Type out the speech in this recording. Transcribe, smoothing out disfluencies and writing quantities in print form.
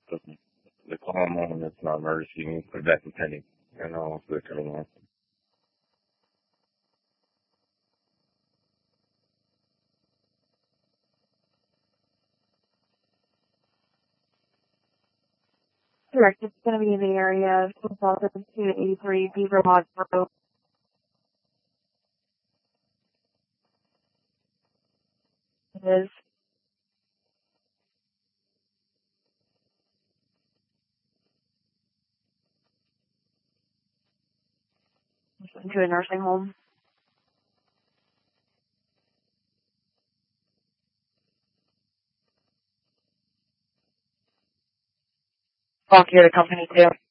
They call them on, it's not emergency, you can put it back in pending. And I'll put it on. Correct. It's going to be in the area of 2083 Beaver Lodge Road. It is. To a nursing home. Talk here to company too.